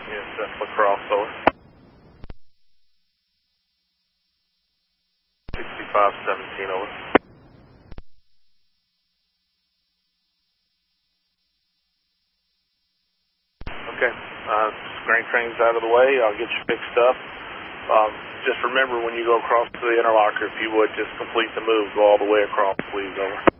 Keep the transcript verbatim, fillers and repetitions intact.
Yes, that's lacrosse, over. sixty-five seventeen, over. Okay, uh, grain train's out of the way. I'll get you fixed up. Um, just remember when you go across to the interlocker, if you would, just complete the move. Go all the way across, please, over.